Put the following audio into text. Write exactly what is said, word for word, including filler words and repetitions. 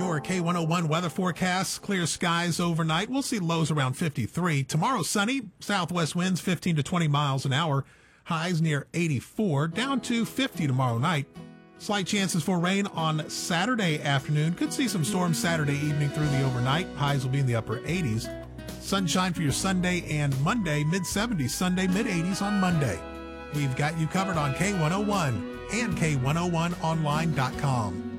Your K one oh one weather forecast, clear skies overnight. We'll see lows around fifty-three. Tomorrow, sunny, southwest winds fifteen to twenty miles an hour. Highs near eighty-four, down to fifty tomorrow night. Slight chances for rain on Saturday afternoon. Could see some storms Saturday evening through the overnight. Highs will be in the upper eighties. Sunshine for your Sunday and Monday, mid seventies Sunday, mid eighties on Monday. We've got you covered on K one oh one and K one oh one online dot com.